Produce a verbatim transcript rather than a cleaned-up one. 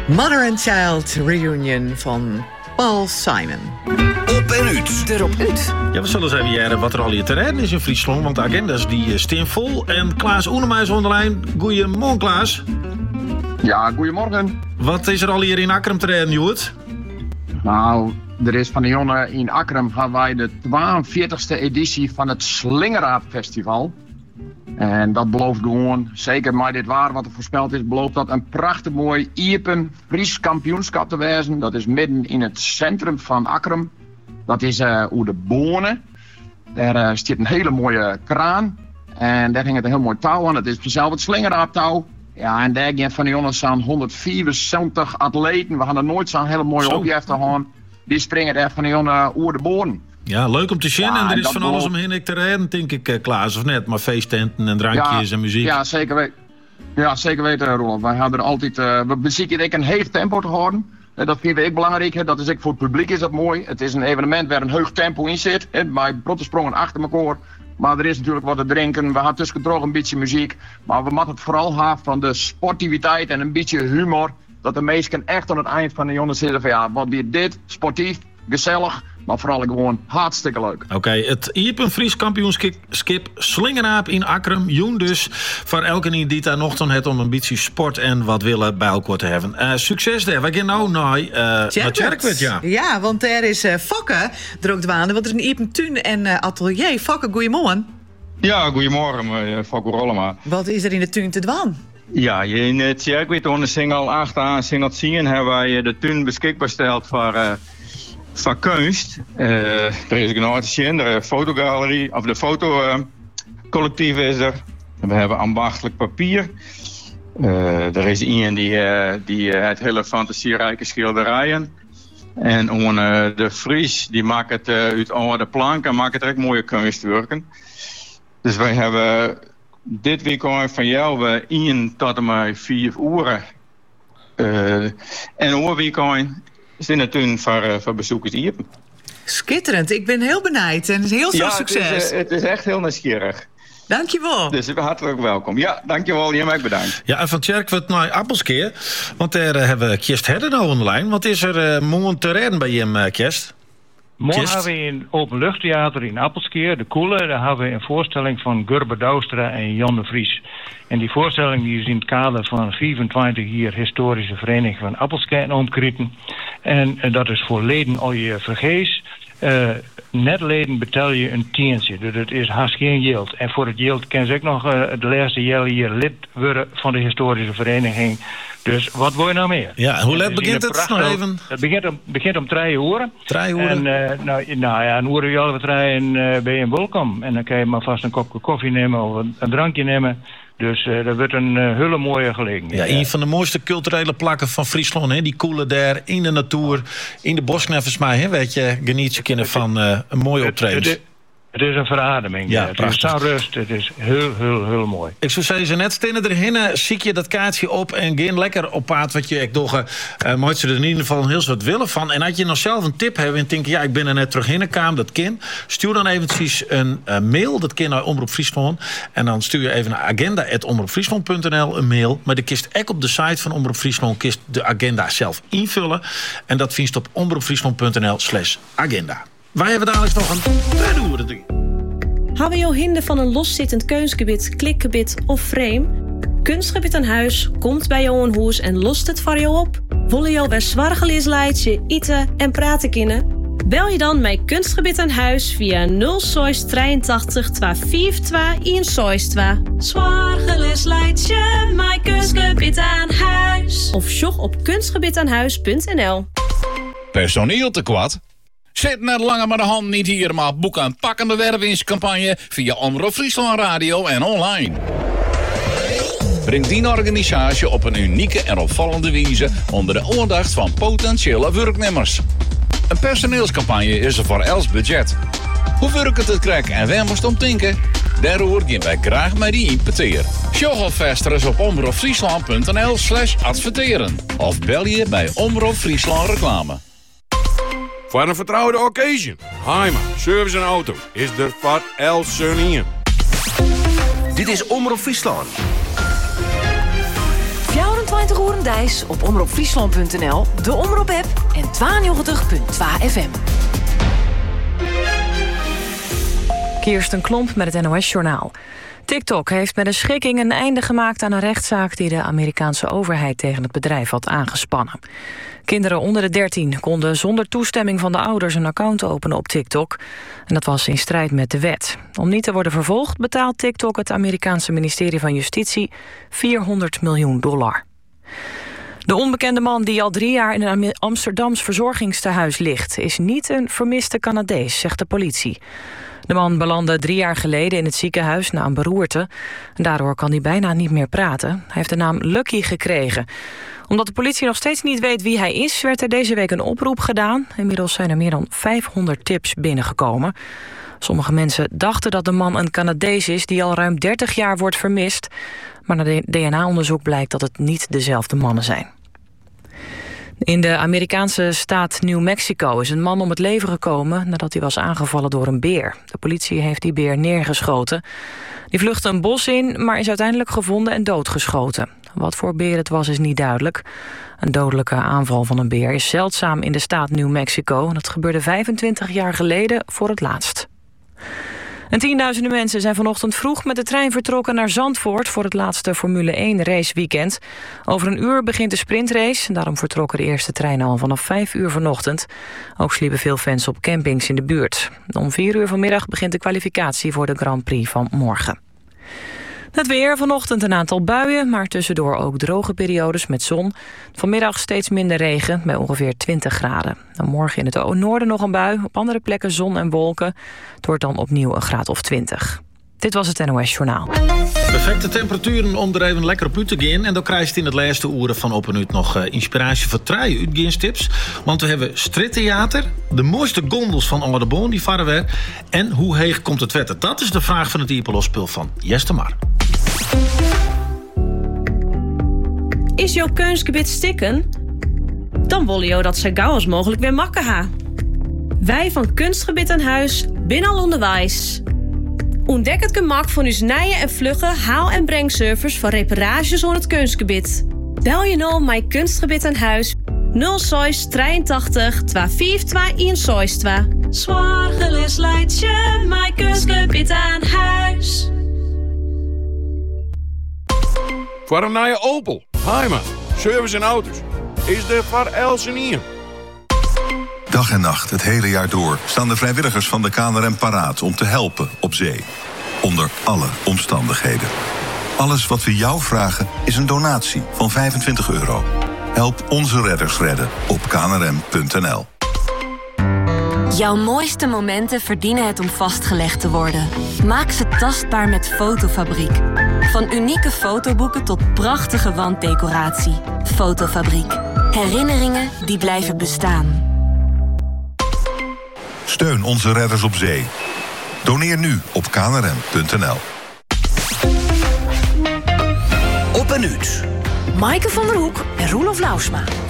Mother and Child Reunion van Paul Simon. Op en uit. Erop uit. Ja, we zullen eens even jaren wat er al hier te redden is in Friesland. Want de agenda is die steen vol. En Klaas Oenema is onder de lijn. Goeiemorgen, Klaas. Ja, goedemorgen. Wat is er al hier in Akrum te redden, Joert? Nou, er is van de jongen in Akrum gaan wij de tweeënveertigste editie van het Slingeraadfestival. En dat belooft gewoon, zeker maar dit waar wat er voorspeld is, belooft dat een prachtig mooi Iepen Fries kampioenschap te wezen. Dat is midden in het centrum van Akrum. Dat is uh, over de Bonen. Daar uh, staat een hele mooie kraan. En daar hangt een heel mooi touw aan. Dat is vanzelf het Slingeraadtouw. Ja, en daar gaan van de jongens aan honderdvierenzeventig atleten. We gaan er nooit zo'n hele mooie opjefte gaan. Die springen daar van de jongen over de Bonen. Ja, leuk om te zien. Ja, en er is van alles belooft... omheen te redden, denk ik, uh, Klaas, of net. Maar feesttenten en drankjes ja, en muziek. Ja, zeker weten. Ja, zeker weten, Roland. Wij hebben er altijd... Uh, we bezieken ik een heeg tempo te houden. Uh, dat vinden we ook belangrijk. Hè. Dat is ook voor het publiek is dat mooi. Het is een evenement waar een heug tempo in zit. Hè. Bij brottesprongen achter elkaar. Maar er is natuurlijk wat te drinken. We gaan tussen droog een beetje muziek. Maar we moeten het vooral hebben van de sportiviteit en een beetje humor. Dat de meesten echt aan het eind van de jongens zitten van ja, wat weer dit? Sportief, gezellig. Maar vooral gewoon hartstikke leuk. Oké, okay, het Iepen Fries kampioenschap Slingeraap in Akrum. Joen dus voor elke die daar nog dan het om een beetje sport en wat willen bij elkaar te hebben. Uh, succes daar. We gaan nou naar uh, Tjerkwet, ja. Ja, want er is uh, Fokke druk dwaande. Want er is een Iepen tuin en uh, atelier. Fokke, goeiemorgen. Ja, goeiemorgen, uh, Fokke Rollema. Wat is er in de tuin te dwaan? Ja, in het Tjerkwet onder Singel acht aan Singel tien hebben wij de tuin beschikbaar gesteld voor... Uh, Van kunst. Uh, er is een artistje, de fotogalerie, of de fotocollectief uh, is er. We hebben ambachtelijk papier. Uh, er is iemand die, uh, die uh, het hele fantasierijke schilderijen. En on, uh, de Fries die maakt het uh, uit oude planken en maakt het echt mooie kunstwerken. Dus wij hebben dit weekend van jou we één tot en met vier uur. Uh, en over weekend is in de tuin voor, uh, voor bezoekers hier. Schitterend, ik ben heel benieuwd en heel veel ja, succes. Het is, uh, het is echt heel nieuwsgierig. Dankjewel. Dus hartelijk welkom. Ja, dankjewel. Jij mij bedankt. Ja, en van Tjerkwet naar Appelskeer. Want daar uh, hebben we Kjest Hedden nou aan de lijn. Wat is er uh, morgen te redden bij hem, uh, Kjest? Morgen hebben we in Openluchttheater in Appelskeer, de Koele. Daar hebben we een voorstelling van Gurbe Douwstra en Jan de Vries. En die voorstelling die is in het kader van vierentwintig jaar historische vereniging van Appelskeer en omkrieten. En uh, dat is voor leden al je vergees. Uh, net leden betaal je een tientje. Dus het is haast geen geld. En voor het geld kan ze ook nog uh, de laatste jaren hier lid worden van de historische vereniging. Dus wat wil je nou meer? Ja, hoe laat begint het? Prachtig, nog even? Het begint om, begint om drie uur. Drie uur? En uh, nou, nou ja, een uur je half drie en uh, ben je welkom. En dan kan je maar vast een kopje koffie nemen of een, een drankje nemen. Dus uh, dat wordt een uh, hele mooie gelegenheid. Ja, een van de mooiste culturele plakken van Friesland. Hè? Die koelen daar in de natuur, in de bosneffers mij. Hè? Weet je, geniet je kinderen van uh, een mooie optreden. Het is een verademing. Ja, ja. Het is zo rust. Het is heel, heel, heel mooi. Ik zou zeggen, ze net stenen erheen, zie je dat kaartje op en geen lekker op paard wat je ik doch uh, moet ze er in ieder geval heel wat willen van. En als je nog zelf een tip hebt en denkt, ja, ik ben er net terug in kwam, dat kind, stuur dan eventjes een uh, mail, dat kind naar Omroep Friesland. En dan stuur je even naar agenda at omroep friesland punt n l een mail. Maar de kist ook op de site van Omroep Friesland kist de agenda zelf invullen. En dat vindt op omroep friesland punt n l slash agenda. Wij hebben dadelijk nog een tweede drie. Hebben we jou hinder van een loszittend keusgebied, klikgebied of frame? Kunstgebied aan huis komt bij jou een huis en lost het voor jou op. Willen jou bij zwargeleesleidje, eten en praten kunnen? Bel je dan met Kunstgebied aan huis via nul zes drieëntachtig tweehonderdvijfentwintig eenenzestig. Zwargeleesleidje, mijn Kunstgebied aan huis. Of sjog op kunstgebiedaanhuis punt n l. Personeel tekort? Zit net langer met de hand niet hier, maar boek een pakkende wervingscampagne via Omroep Friesland Radio en online. Breng die organisatie op een unieke en opvallende wijze onder de aandacht van potentiële werknemers. Een personeelscampagne is er voor els budget. Hoe werkt het krijg en waar moest om denken? Daarover gaan wij graag met die importeer. Sjog alvast op omroep friesland punt n l slash adverteren. Of bel je bij Omroep Friesland Reclame. Voor een vertrouwde occasion. Heima, service en auto is er voor Els Sunien. Dit is Omroep Friesland. vierentwintig vierentwintig uur dijs op omroep friesland punt n l, de Omroep-app en tweeënnegentig komma twee F M. Kirsten Klomp met het N O S-journaal. TikTok heeft met een schikking een einde gemaakt aan een rechtszaak die de Amerikaanse overheid tegen het bedrijf had aangespannen. Kinderen onder de dertien konden zonder toestemming van de ouders een account openen op TikTok. En dat was in strijd met de wet. Om niet te worden vervolgd betaalt TikTok het Amerikaanse ministerie van Justitie vierhonderd miljoen dollar. De onbekende man die al drie jaar in een Amsterdams verzorgingstehuis ligt, is niet een vermiste Canadees, zegt de politie. De man belandde drie jaar geleden in het ziekenhuis na een beroerte. En daardoor kan hij bijna niet meer praten. Hij heeft de naam Lucky gekregen. Omdat de politie nog steeds niet weet wie hij is, werd er deze week een oproep gedaan. Inmiddels zijn er meer dan vijfhonderd tips binnengekomen. Sommige mensen dachten dat de man een Canadees is die al ruim dertig jaar wordt vermist. Maar na D N A-onderzoek blijkt dat het niet dezelfde mannen zijn. In de Amerikaanse staat New Mexico is een man om het leven gekomen nadat hij was aangevallen door een beer. De politie heeft die beer neergeschoten. Die vluchtte een bos in, maar is uiteindelijk gevonden en doodgeschoten. Wat voor beer het was is niet duidelijk. Een dodelijke aanval van een beer is zeldzaam in de staat New Mexico. Dat gebeurde vijfentwintig jaar geleden voor het laatst. En tienduizenden mensen zijn vanochtend vroeg met de trein vertrokken naar Zandvoort voor het laatste Formule één raceweekend. Over een uur begint de sprintrace. Daarom vertrokken de eerste treinen al vanaf vijf uur vanochtend. Ook sliepen veel fans op campings in de buurt. Om vier uur vanmiddag begint de kwalificatie voor de Grand Prix van morgen. Het weer, vanochtend een aantal buien, maar tussendoor ook droge periodes met zon. Vanmiddag steeds minder regen, bij ongeveer twintig graden. Dan morgen in het noorden nog een bui, op andere plekken zon en wolken. Het wordt dan opnieuw een graad of twintig. Dit was het N O S-journaal. Perfecte temperaturen om er even lekker op uit te gaan. En dan krijg je in het laatste uren van Op en Uit nog uh, inspiratie voor drie uitgaanstips. Want we hebben Strittheater, de mooiste gondels van Oude die varen weer. En hoe heeg komt het wetter? Dat is de vraag van het Iepelos-spul van Jeste Mar. Is jouw keusgebied stikken? Dan willen jou dat zo gauw als mogelijk weer makken ha. Wij van Kunstgebied aan Huis binnen al onderwijs. Ontdek het gemak van uw nije en vlugge haal- en brengservice voor reparages aan het kunstgebied. Bel je nou mijn Kunstgebied aan Huis nul zes drieëntachtig twee vijf twee een zes twee. Zwaargelis leidt je mijn Kunstgebied aan Huis. Voor een nieuwe Opel, Heima, service en auto's, is er voor Elsenien. Dag en nacht, het hele jaar door, staan de vrijwilligers van de K N R M paraat om te helpen op zee. Onder alle omstandigheden. Alles wat we jou vragen is een donatie van vijfentwintig euro. Help onze redders redden op k n r m punt n l. Jouw mooiste momenten verdienen het om vastgelegd te worden. Maak ze tastbaar met Fotofabriek. Van unieke fotoboeken tot prachtige wanddecoratie. Fotofabriek. Herinneringen die blijven bestaan. Steun onze redders op zee. Doneer nu op k n r m punt n l. Op en Uit. Maaike van der Hoek en Roelof Lausma.